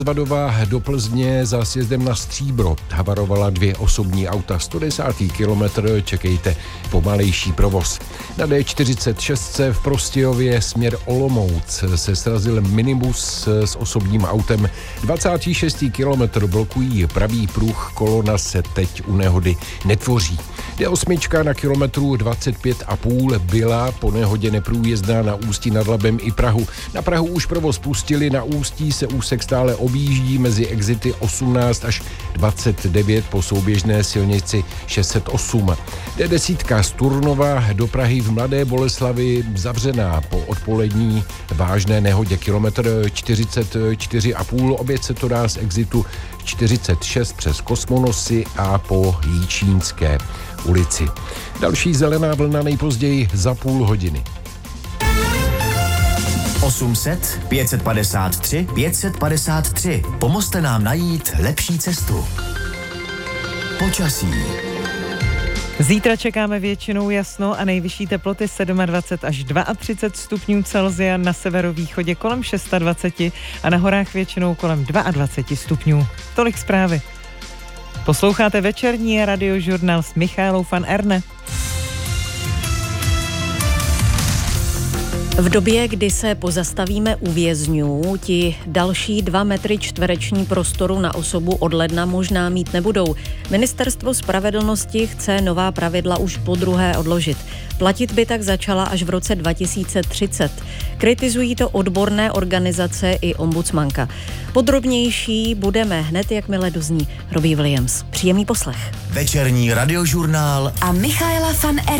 Vadova do Plzně za sjezdem na Stříbro havarovala 2 osobní auta. 110. kilometr, čekejte pomalejší provoz. Na D46 v Prostějově směr Olomouc se srazil minibus s osobním autem. 26. kilometr blokují pravý pruh, kolona se teď u nehody netvoří. D8 na kilometru 25,5 byla po nehodě neprůjezdná na Ústí nad Labem i Prahu. Na Prahu už provoz pustili, na Ústí se úsek stále objíždí mezi exity 18 až 29 po souběžné silnici 608. D10 z Turnova do Prahy v Mladé Boleslavi zavřená po odpolední vážné nehodě. Kilometr 44,5, oběť se to dá z exitu 46 přes Kosmonosy a po Jíčínské ulici. Další zelená vlna nejpozději za půl hodiny. 800 553 553. Pomozte nám najít lepší cestu. Počasí. Zítra čekáme většinou jasno a nejvyšší teploty 27 až 32 stupňů Celsia, na severovýchodě kolem 26 a na horách většinou kolem 22 stupňů. Tolik zprávy. Posloucháte večerní radiožurnál s Michaelou van Erne. V době, kdy se pozastavíme u vězňů, ti další 2 metry čtvereční prostoru na osobu od ledna možná mít nebudou. Ministerstvo spravedlnosti chce nová pravidla už podruhé odložit. Platit by tak začala až v roce 2030. Kritizují to odborné organizace i ombudsmanka. Podrobnější budeme hned, jakmile dozní Robbie Williams. Příjemný poslech. Večerní radiožurnál a Michaela van Erne.